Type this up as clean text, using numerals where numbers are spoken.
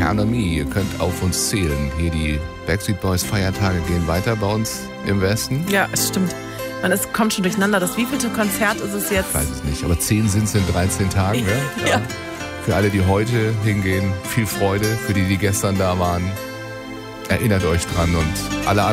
Count on Me. Ihr könnt auf uns zählen. Hier die Backstreet Boys Feiertage gehen weiter bei uns im Westen. Ja, es stimmt. Es kommt schon durcheinander. Das wievielte Konzert ist es jetzt? Ich weiß es nicht, aber 10 sind es in 13 Tagen. Ja. Ja. Für alle, die heute hingehen, viel Freude. Für die, die gestern da waren, erinnert euch dran und alle